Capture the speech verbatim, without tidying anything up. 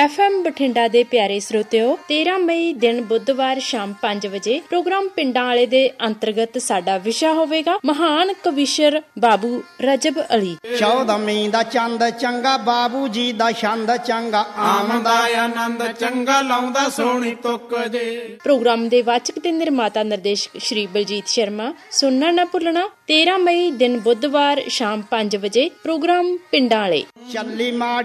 F M Bathinda ਦੇ ਪਿਆਰੇ ਸਰੋਤਿਓ, ਤੇਰਾਂ ਮਈ ਦਿਨ ਬੁੱਧਵਾਰ ਸ਼ਾਮ ਪੰਜ ਵਜੇ ਪ੍ਰੋਗਰਾਮ ਪਿੰਡਾਂ ਵਾਲੇ ਦੇ ਅੰਤਰਗਤ ਸਾਡਾ ਵਿਸ਼ਾ ਹੋਵੇਗਾ ਮਹਾਨ ਕਵੀਸ਼ਰ ਬਾਬੂ ਰਜਬ ਅਲੀ। ਚੌਦਵੀਂ ਦਾ ਚੰਦ ਚੰਗਾ, ਬਾਬੂ ਜੀ ਦਾ ਛੰਦ ਚੰਗਾ, ਆਮਦਾ ਆਨੰਦ ਚੰਗਾ, ਲਾਉਂਦਾ ਸੋਹਣੀ ਤੁੱਕ ਜੇ। ਪ੍ਰੋਗਰਾਮ ਦੇ ਵਾਚਕ ਤੇ ਨਿਰਮਾਤਾ ਨਿਰਦੇਸ਼ਕ ਸ਼੍ਰੀ ਬਲਜੀਤ ਸ਼ਰਮਾ। ਸੁਣਨਾ ਨਾ ਭੁੱਲਣਾ, ਤੇਰਾਂ ਮਈ ਦਿਨ ਬੁੱਧਵਾਰ ਸ਼ਾਮ ਪੰਜ ਵਜੇ ਪ੍ਰੋਗਰਾਮ ਪਿੰਡਾਂ ਵਾਲੇ। ਚੱਲੀ ਮਾੜੀ